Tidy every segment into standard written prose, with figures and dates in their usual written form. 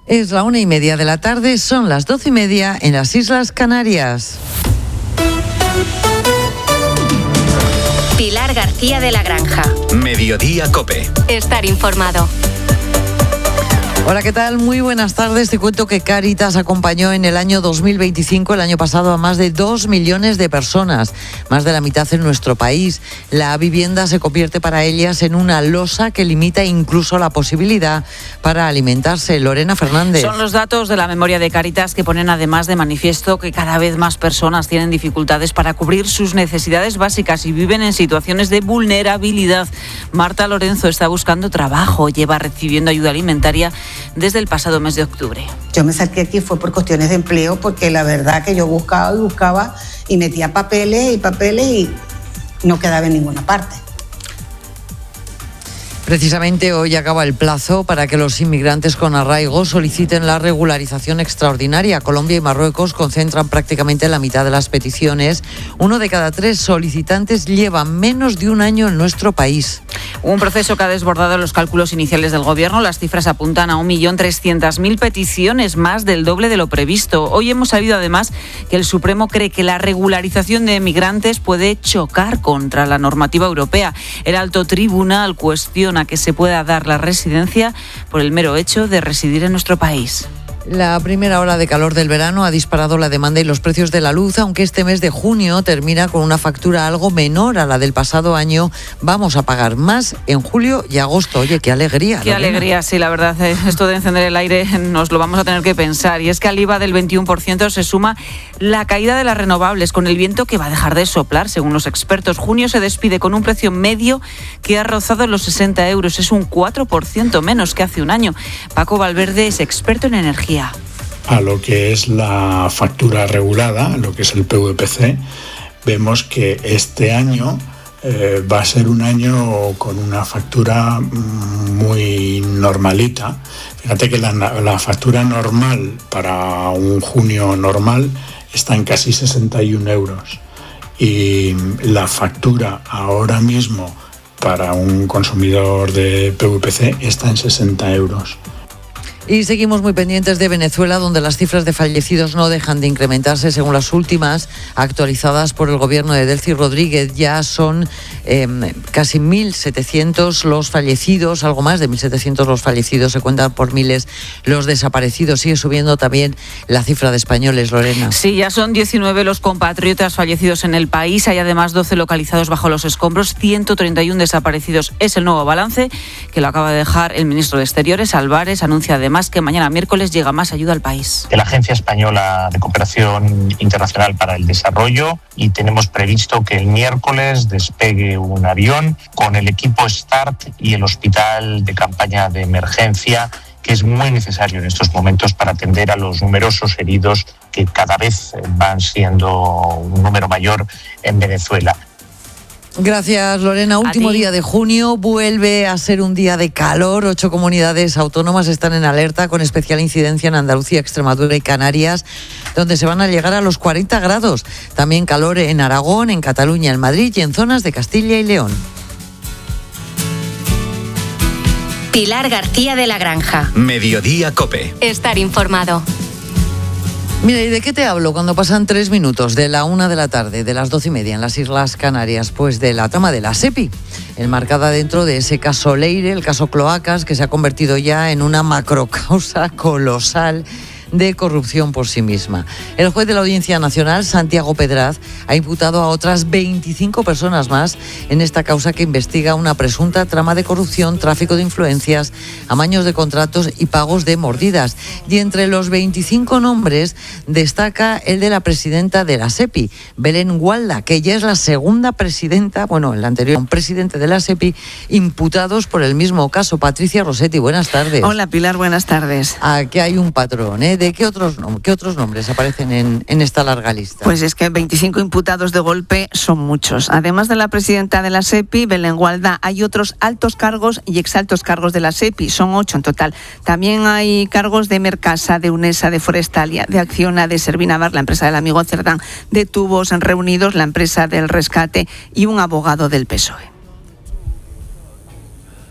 Es la 1:30 de la tarde, son las 12:30 en las Islas Canarias. Pilar García de la Granja. Mediodía COPE. Estar informado. Hola, ¿qué tal? Muy buenas tardes. Te cuento que Cáritas acompañó en el año 2025, el año pasado, a más de 2 millones de personas, más de la mitad en nuestro país. La vivienda se convierte para ellas en una losa que limita incluso la posibilidad para alimentarse. Lorena Fernández. Son los datos de la memoria de Cáritas que ponen además de manifiesto que cada vez más personas tienen dificultades para cubrir sus necesidades básicas y viven en situaciones de vulnerabilidad. Marta Lorenzo está buscando trabajo, lleva recibiendo ayuda alimentaria desde el pasado mes de octubre. Yo me saqué aquí fue por cuestiones de empleo, porque la verdad que yo buscaba y metía papeles y no quedaba en ninguna parte. Precisamente hoy acaba el plazo para que los inmigrantes con arraigo soliciten la regularización extraordinaria. Colombia y Marruecos concentran prácticamente la mitad de las peticiones. 1 de cada 3 solicitantes lleva menos de un año en nuestro país. Un proceso que ha desbordado los cálculos iniciales del Gobierno. Las cifras apuntan a 1.300.000 peticiones, más del doble de lo previsto. Hoy hemos sabido además que el Supremo cree que la regularización de migrantes puede chocar contra la normativa europea. El alto tribunal cuestiona a que se pueda dar la residencia por el mero hecho de residir en nuestro país. La primera ola de calor del verano ha disparado la demanda y los precios de la luz, aunque este mes de junio termina con una factura algo menor a la del pasado año. Vamos a pagar más en julio y agosto. Oye, qué alegría. Qué Lorena. alegría, sí, la verdad, esto de encender el aire nos lo vamos a tener que pensar. Y es que al IVA del 21% se suma la caída de las renovables, con el viento que va a dejar de soplar, según los expertos. Junio se despide con un precio medio que ha rozado los 60 euros. Es un 4% menos que hace un año. Paco Valverde es experto en energía. A lo que es la factura regulada, lo que es el PVPC, vemos que este año va a ser un año con una factura muy normalita. Fíjate que la factura normal para un junio normal está en casi 61 euros y la factura ahora mismo para un consumidor de PVPC está en 60 euros. Y seguimos muy pendientes de Venezuela, donde las cifras de fallecidos no dejan de incrementarse. Según las últimas actualizadas por el gobierno de Delcy Rodríguez, ya son casi 1.700 los fallecidos, algo más de 1.700 los fallecidos, se cuentan por miles los desaparecidos. Sigue subiendo también la cifra de españoles, Lorena. Sí, ya son 19 los compatriotas fallecidos en el país. Hay además 12 localizados bajo los escombros, 131 desaparecidos. Es el nuevo balance que lo acaba de dejar el ministro de Exteriores, Álvarez. Anuncia además que mañana miércoles llega más ayuda al país. De la Agencia Española de Cooperación Internacional para el Desarrollo, y tenemos previsto que el miércoles despegue un avión con el equipo START y el hospital de campaña de emergencia, que es muy necesario en estos momentos para atender a los numerosos heridos que cada vez van siendo un número mayor en Venezuela. Gracias, Lorena. Último día de junio, vuelve a ser un día de calor. 8 comunidades autónomas están en alerta, con especial incidencia en Andalucía, Extremadura y Canarias, donde se van a llegar a los 40 grados. También calor en Aragón, en Cataluña, en Madrid y en zonas de Castilla y León. Pilar García de la Granja. Mediodía COPE. Estar informado. Mira, ¿y de qué te hablo cuando pasan 3 minutos de la 1 de la tarde, de las 12:30 en las Islas Canarias? Pues de la trama de la SEPI, enmarcada dentro de ese caso Leire, el caso Cloacas, que se ha convertido ya en una macrocausa colosal de corrupción por sí misma. El juez de la Audiencia Nacional, Santiago Pedraz, ha imputado a otras 25 personas más en esta causa que investiga una presunta trama de corrupción, tráfico de influencias, amaños de contratos y pagos de mordidas. Y entre los 25 nombres destaca el de la presidenta de la SEPI, Belén Gualda, que ya es la segunda presidenta, bueno, el anterior presidente de la SEPI, imputados por el mismo caso. Patricia Rossetti, buenas tardes. Hola, Pilar, buenas tardes. Aquí hay un patrón, ¿eh? ¿De qué otros nombres aparecen en esta larga lista? Pues es que 25 imputados de golpe son muchos. Además de la presidenta de la SEPI, Belén Gualda, hay otros altos cargos y exaltos cargos de la SEPI, son 8 en total. También hay cargos de Mercasa, de UNESA, de Forestalia, de Acciona, de Servinavar, la empresa del amigo Cerdán, de Tubos Reunidos, la empresa del Rescate y un abogado del PSOE.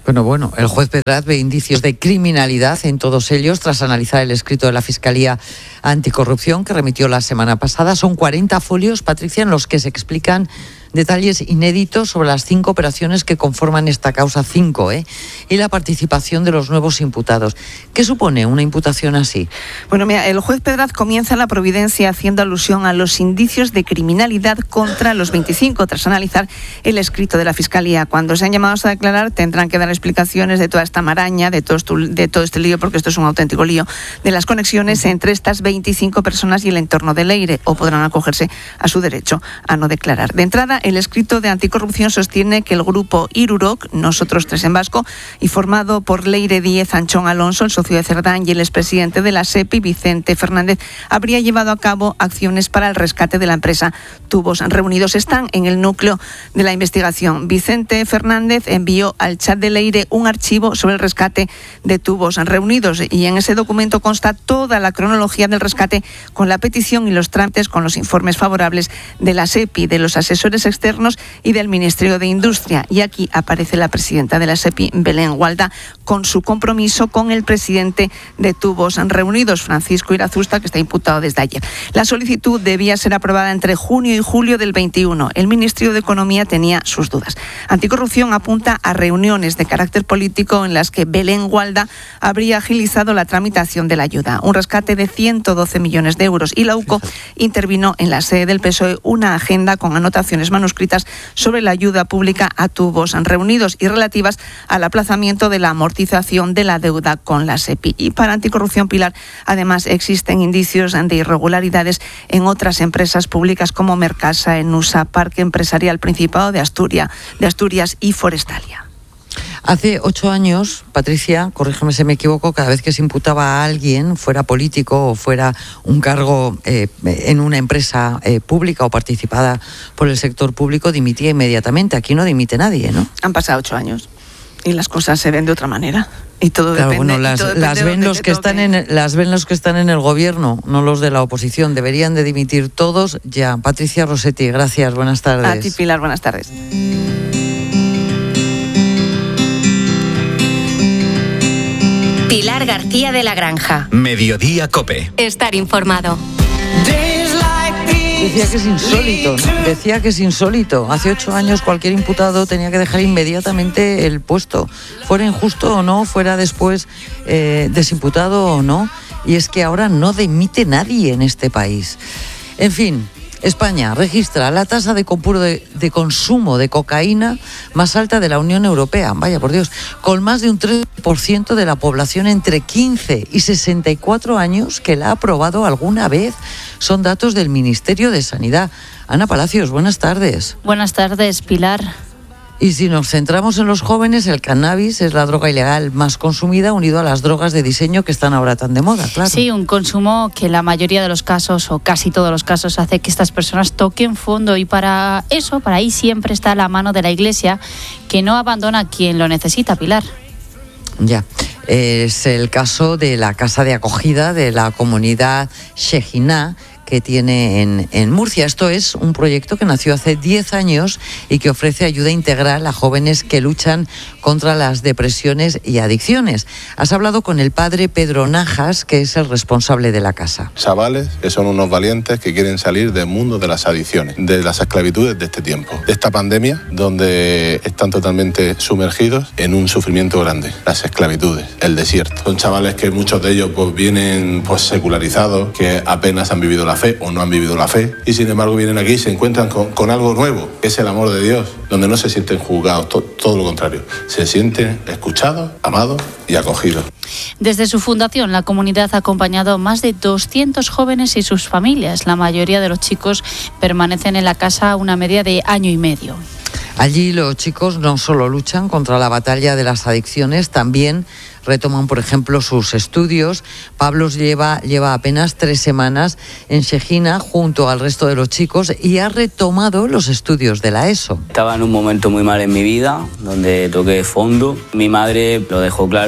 Bueno, el juez Pedraz ve indicios de criminalidad en todos ellos tras analizar el escrito de la Fiscalía Anticorrupción que remitió la semana pasada. Son 40 folios, Patricia, en los que se explican detalles inéditos sobre las 5 operaciones que conforman esta causa 5, y la participación de los nuevos imputados. ¿Qué supone una imputación así? Bueno, mira, el juez Pedraz comienza la providencia haciendo alusión a los indicios de criminalidad contra los 25, tras analizar el escrito de la Fiscalía. Cuando sean llamados a declarar, tendrán que dar explicaciones de toda esta maraña, de todo este lío, porque esto es un auténtico lío, de las conexiones entre estas 25 personas y el entorno de Leire, o podrán acogerse a su derecho a no declarar. De entrada, el escrito de Anticorrupción sostiene que el grupo Irurok, Nosotros Tres en vasco, y formado por Leire Díez, Anchón Alonso, el socio de Cerdán, y el expresidente de la SEPI, Vicente Fernández, habría llevado a cabo acciones para el rescate de la empresa Tubos Reunidos. Están en el núcleo de la investigación. Vicente Fernández envió al chat de Leire un archivo sobre el rescate de Tubos Reunidos, y en ese documento consta toda la cronología del rescate, con la petición y los trámites, con los informes favorables de la SEPI, de los asesores externos y del Ministerio de Industria. Y aquí aparece la presidenta de la SEPI, Belén Gualda, con su compromiso con el presidente de Tubos Reunidos, Francisco Irazusta, que está imputado desde ayer. La solicitud debía ser aprobada entre junio y julio del 21. El Ministerio de Economía tenía sus dudas. Anticorrupción apunta a reuniones de carácter político en las que Belén Gualda habría agilizado la tramitación de la ayuda. Un rescate de 112 millones de euros. Y la UCO intervino en la sede del PSOE una agenda con anotaciones manuscritas sobre la ayuda pública a Tubos Reunidos y relativas al aplazamiento de la amortización de la deuda con la SEPI. Y para Anticorrupción, Pilar, además existen indicios de irregularidades en otras empresas públicas como Mercasa, Enusa, Parque Empresarial Principado de Asturias y Forestalia. Hace 8 años, Patricia, corrígeme si me equivoco, cada vez que se imputaba a alguien, fuera político o fuera un cargo en una empresa pública o participada por el sector público, dimitía inmediatamente. Aquí no dimite nadie, ¿no? Han pasado 8 años y las cosas se ven de otra manera. Y todo claro, depende. Bueno, las ven los que están en el gobierno, no los de la oposición. Deberían de dimitir todos ya. Patricia Rossetti, gracias, buenas tardes. A ti, Pilar, buenas tardes. Pilar García de la Granja. Mediodía COPE. Estar informado. Decía que es insólito. Hace 8 años cualquier imputado tenía que dejar inmediatamente el puesto. Fuera injusto o no, fuera después desimputado o no. Y es que ahora no dimite nadie en este país. En fin, España registra la tasa de consumo de cocaína más alta de la Unión Europea, vaya por Dios, con más de un 3% de la población entre 15 y 64 años que la ha probado alguna vez. Son datos del Ministerio de Sanidad. Ana Palacios, buenas tardes. Buenas tardes, Pilar. Y si nos centramos en los jóvenes, el cannabis es la droga ilegal más consumida, unido a las drogas de diseño que están ahora tan de moda, claro. Sí, un consumo que en la mayoría de los casos, o casi todos los casos, hace que estas personas toquen fondo. Y para eso, para ahí siempre está la mano de la Iglesia, que no abandona a quien lo necesita, Pilar. Ya, es el caso de la casa de acogida de la comunidad Shejina, que tiene en Murcia. Esto es un proyecto que nació hace 10 años y que ofrece ayuda integral a jóvenes que luchan contra las depresiones y adicciones. Has hablado con el padre Pedro Najas, que es el responsable de la casa. Chavales que son unos valientes que quieren salir del mundo de las adicciones, de las esclavitudes de este tiempo, de esta pandemia donde están totalmente sumergidos en un sufrimiento grande, las esclavitudes, el desierto. Son chavales que muchos de ellos vienen secularizados, que apenas han vivido la fe o no han vivido la fe, y sin embargo vienen aquí y se encuentran con algo nuevo, que es el amor de Dios, donde no se sienten juzgados, todo lo contrario, se sienten escuchados, amados y acogidos. Desde su fundación, la comunidad ha acompañado a más de 200 jóvenes y sus familias. La mayoría de los chicos permanecen en la casa una media de año y medio. Allí los chicos no solo luchan contra la batalla de las adicciones, también retoman, por ejemplo, sus estudios. Pablos lleva apenas 3 semanas en Shejina junto al resto de los chicos y ha retomado los estudios de la ESO. Estaba en un momento muy mal en mi vida, donde toqué fondo. Mi madre lo dejó claro.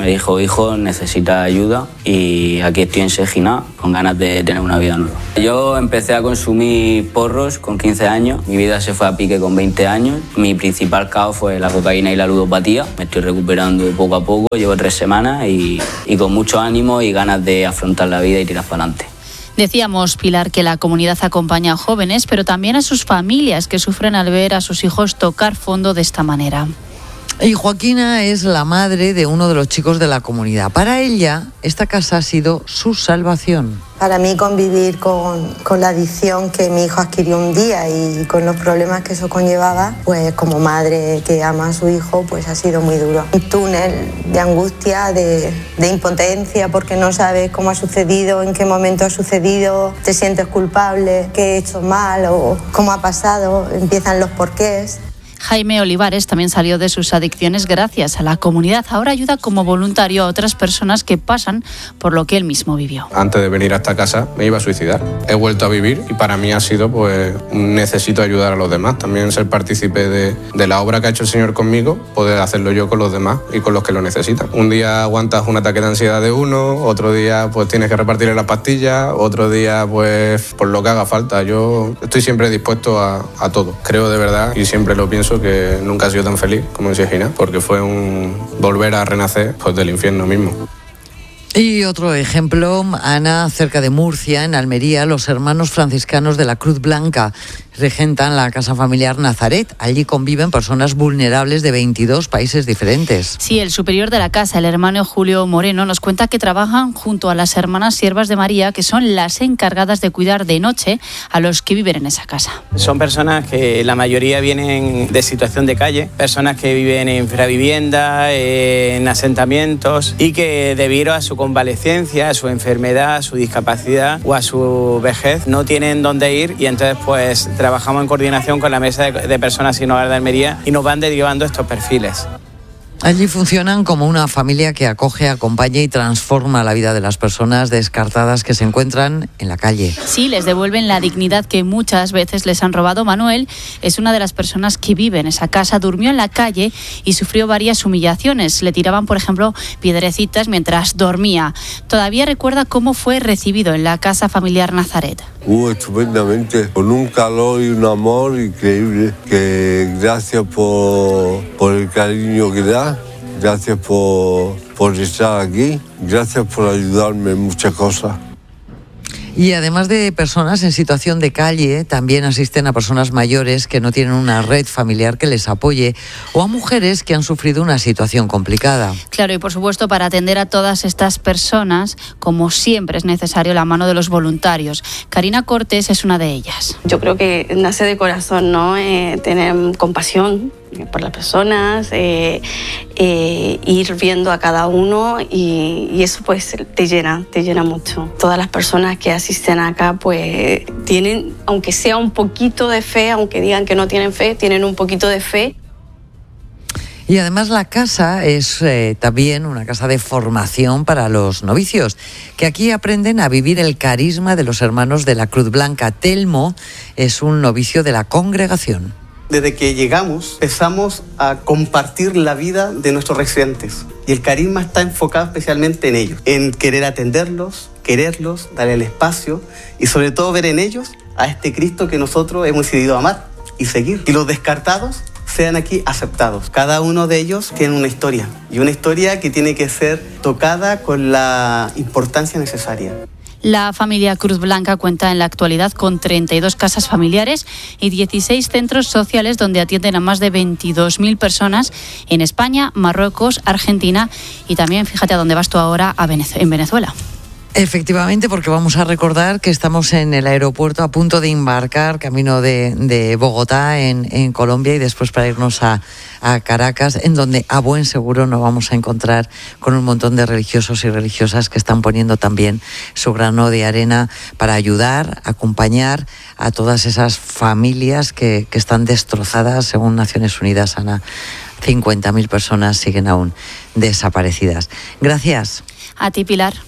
Me dijo, hijo, necesitas ayuda y aquí estoy en Segina con ganas de tener una vida nueva. Yo empecé a consumir porros con 15 años, mi vida se fue a pique con 20 años. Mi principal caos fue la cocaína y la ludopatía. Me estoy recuperando poco a poco, llevo 3 semanas y con mucho ánimo y ganas de afrontar la vida y tirar para adelante. Decíamos, Pilar, que la comunidad acompaña a jóvenes, pero también a sus familias que sufren al ver a sus hijos tocar fondo de esta manera. Y Joaquina es la madre de uno de los chicos de la comunidad. Para ella, esta casa ha sido su salvación. Para mí convivir con la adicción que mi hijo adquirió un día y con los problemas que eso conllevaba, pues como madre que ama a su hijo, pues ha sido muy duro. Un túnel de angustia, de impotencia, porque no sabes cómo ha sucedido, en qué momento ha sucedido, te sientes culpable, qué he hecho mal o cómo ha pasado, empiezan los porqués. Jaime Olivares también salió de sus adicciones gracias a la comunidad. Ahora ayuda como voluntario a otras personas que pasan por lo que él mismo vivió. Antes de venir a esta casa me iba a suicidar. He vuelto a vivir y para mí ha sido, pues, necesito ayudar a los demás. También ser partícipe de la obra que ha hecho el Señor conmigo, poder hacerlo yo con los demás y con los que lo necesitan. Un día aguantas un ataque de ansiedad de uno, otro día pues tienes que repartirle las pastillas, otro día pues por lo que haga falta. Yo estoy siempre dispuesto a todo. Creo de verdad y siempre lo pienso que nunca he sido tan feliz como en Segina, porque fue un volver a renacer pues del infierno mismo. Y otro ejemplo, Ana, cerca de Murcia, en Almería, los hermanos franciscanos de la Cruz Blanca regentan la casa familiar Nazaret. Allí conviven personas vulnerables de 22 países diferentes. Sí, el superior de la casa, el hermano Julio Moreno, nos cuenta que trabajan junto a las hermanas Siervas de María, que son las encargadas de cuidar de noche a los que viven en esa casa. Son personas que la mayoría vienen de situación de calle, personas que viven en infravivienda, en asentamientos y que debido a su convalecencia, a su enfermedad, a su discapacidad o a su vejez no tienen dónde ir y entonces pues trabajamos en coordinación con la Mesa de Personas Sin Hogar de Almería y nos van derivando estos perfiles. Allí funcionan como una familia que acoge, acompaña y transforma la vida de las personas descartadas que se encuentran en la calle. Sí, les devuelven la dignidad que muchas veces les han robado. Manuel es una de las personas que vive en esa casa, durmió en la calle y sufrió varias humillaciones. Le tiraban, por ejemplo, piedrecitas mientras dormía. Todavía recuerda cómo fue recibido en la casa familiar Nazaret. Estupendamente, con un calor y un amor increíble, que gracias por el cariño que da, gracias por estar aquí, gracias por ayudarme en muchas cosas. Y además de personas en situación de calle, también asisten a personas mayores que no tienen una red familiar que les apoye o a mujeres que han sufrido una situación complicada. Claro, y por supuesto, para atender a todas estas personas, como siempre es necesario la mano de los voluntarios. Karina Cortés es una de ellas. Yo creo que nace de corazón, ¿no? Tener compasión por las personas, ir viendo a cada uno y eso pues te llena mucho. Todas las personas que asisten acá pues tienen, aunque sea un poquito de fe, aunque digan que no tienen fe, tienen un poquito de fe. Y además la casa es también una casa de formación para los novicios, que aquí aprenden a vivir el carisma de los hermanos de la Cruz Blanca. Telmo es un novicio de la congregación. Desde que llegamos empezamos a compartir la vida de nuestros residentes y el carisma está enfocado especialmente en ellos, en querer atenderlos, quererlos, darle el espacio y sobre todo ver en ellos a este Cristo que nosotros hemos decidido amar y seguir. Y los descartados sean aquí aceptados. Cada uno de ellos tiene una historia y una historia que tiene que ser tocada con la importancia necesaria. La familia Cruz Blanca cuenta en la actualidad con 32 casas familiares y 16 centros sociales donde atienden a más de 22.000 personas en España, Marruecos, Argentina y también, fíjate a dónde vas tú ahora, en Venezuela. Efectivamente, porque vamos a recordar que estamos en el aeropuerto a punto de embarcar camino de Bogotá en Colombia y después para irnos a Caracas, en donde a buen seguro nos vamos a encontrar con un montón de religiosos y religiosas que están poniendo también su grano de arena para ayudar, acompañar a todas esas familias que están destrozadas. Según Naciones Unidas, Ana, 50.000 personas siguen aún desaparecidas. Gracias. A ti, Pilar.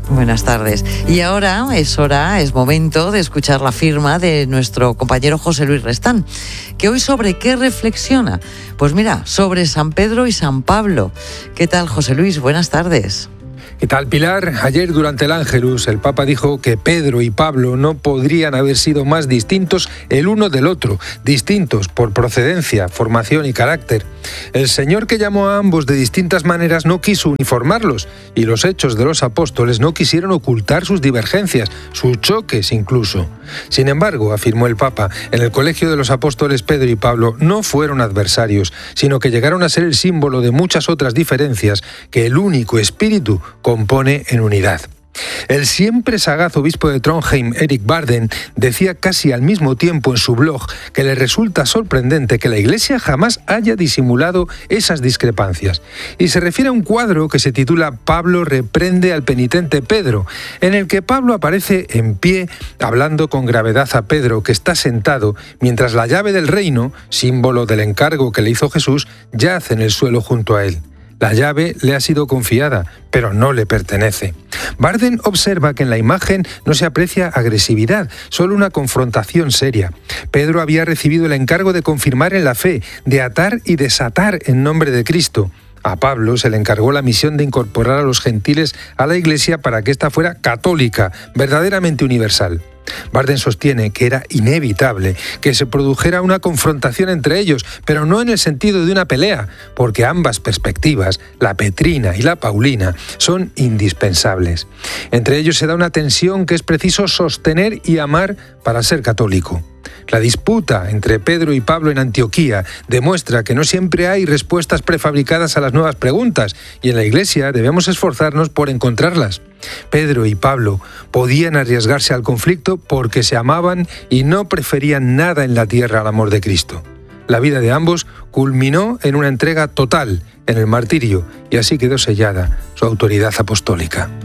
Buenas tardes. Y ahora es momento de escuchar la firma de nuestro compañero José Luis Restán, que hoy ¿sobre qué reflexiona? Pues mira, sobre San Pedro y San Pablo. ¿Qué tal, José Luis? Buenas tardes. ¿Qué tal, Pilar? Ayer durante el Ángelus el Papa dijo que Pedro y Pablo no podrían haber sido más distintos el uno del otro, distintos por procedencia, formación y carácter. El Señor, que llamó a ambos de distintas maneras, no quiso uniformarlos, y los Hechos de los Apóstoles no quisieron ocultar sus divergencias, sus choques incluso. Sin embargo, afirmó el Papa, en el colegio de los apóstoles Pedro y Pablo no fueron adversarios, sino que llegaron a ser el símbolo de muchas otras diferencias que el único Espíritu compone en unidad. El siempre sagaz obispo de Trondheim, Erik Barden, decía casi al mismo tiempo en su blog que le resulta sorprendente que la Iglesia jamás haya disimulado esas discrepancias. Y se refiere a un cuadro que se titula Pablo reprende al penitente Pedro, en el que Pablo aparece en pie hablando con gravedad a Pedro, que está sentado, mientras la llave del reino, símbolo del encargo que le hizo Jesús, yace en el suelo junto a él. La llave le ha sido confiada, pero no le pertenece. Barden observa que en la imagen no se aprecia agresividad, solo una confrontación seria. Pedro había recibido el encargo de confirmar en la fe, de atar y desatar en nombre de Cristo. A Pablo se le encargó la misión de incorporar a los gentiles a la Iglesia para que ésta fuera católica, verdaderamente universal. Barden sostiene que era inevitable que se produjera una confrontación entre ellos, pero no en el sentido de una pelea, porque ambas perspectivas, la petrina y la paulina, son indispensables. Entre ellos se da una tensión que es preciso sostener y amar para ser católico. La disputa entre Pedro y Pablo en Antioquía demuestra que no siempre hay respuestas prefabricadas a las nuevas preguntas, y en la Iglesia debemos esforzarnos por encontrarlas. Pedro y Pablo podían arriesgarse al conflicto porque se amaban y no preferían nada en la tierra al amor de Cristo. La vida de ambos culminó en una entrega total, en el martirio, y así quedó sellada su autoridad apostólica.